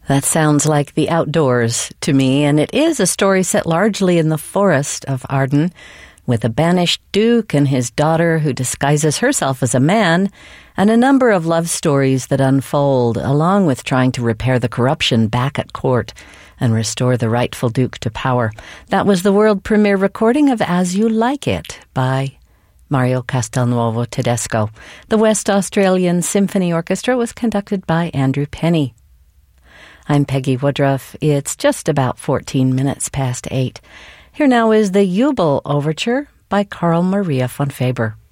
That sounds like the outdoors to me, and it is a story set largely in the forest of Arden, with a banished duke and his daughter who disguises herself as a man, and a number of love stories that unfold, along with trying to repair the corruption back at court and restore the rightful duke to power. That was the world premiere recording of As You Like It by Mario Castelnuovo Tedesco. The West Australian Symphony Orchestra was conducted by Andrew Penny. I'm Peggy Woodruff. It's just about 14 minutes past 8. Here now is the Jubel Overture by Carl Maria von Faber.